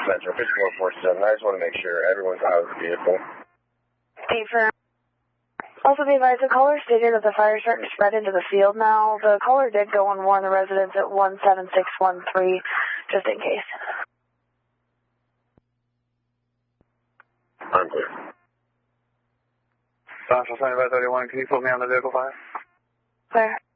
Metro 5447. I just want to make sure everyone's out of the vehicle. Affirm. Also, be advised, the caller stated that the fire is starting to spread into the field now. The caller did go and warn the residents at 17613, just in case. I'm clear. Central 7531, can you put me on the vehicle fire? Clear.